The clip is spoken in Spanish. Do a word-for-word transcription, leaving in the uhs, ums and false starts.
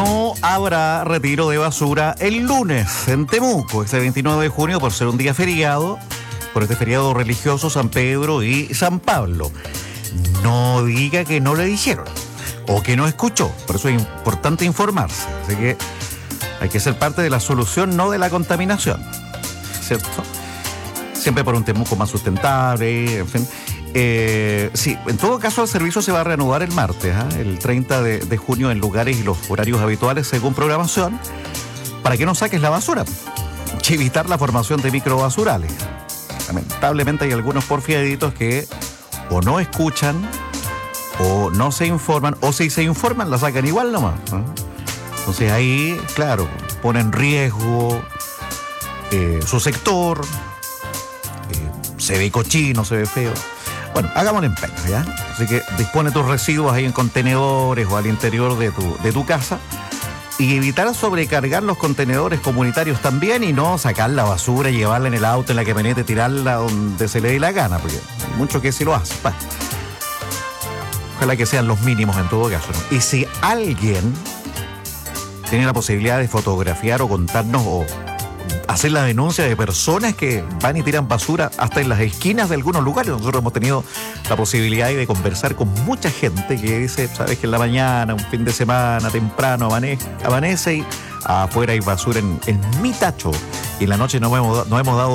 no habrá retiro de basura el lunes en Temuco, este veintinueve de junio, por ser un día feriado, por este feriado religioso San Pedro y San Pablo. No diga que no le dijeron o que no escuchó, por eso es importante informarse. Así que hay que ser parte de la solución, no de la contaminación, ¿cierto? Siempre por un Temuco más sustentable, en fin. Eh, sí, en todo caso el servicio se va a reanudar el martes, ¿eh? el treinta de, de junio, en lugares y los horarios habituales según programación, para que no saques la basura y evitar la formación de microbasurales. Lamentablemente hay algunos porfiaditos que o no escuchan o no se informan, o si se informan la sacan igual nomás, ¿no? Entonces ahí, claro, pone en riesgo eh, su sector, eh, se ve cochino, se ve feo. Bueno, hagámoslo en empeño, ¿ya? Así que dispone tus residuos ahí en contenedores o al interior de tu, de tu casa, y evitar sobrecargar los contenedores comunitarios también, y no sacar la basura, llevarla en el auto, en la camioneta, y tirarla donde se le dé la gana, porque hay mucho que sí lo hace. Bueno, ojalá que sean los mínimos en todo caso, ¿no? Y si alguien tiene la posibilidad de fotografiar o contarnos o hacer la denuncia de personas que van y tiran basura hasta en las esquinas de algunos lugares. Nosotros hemos tenido la posibilidad de conversar con mucha gente que dice, sabes que en la mañana, un fin de semana, temprano, amanece, amanece y afuera hay basura en, en mi tacho, y en la noche no hemos, no hemos dado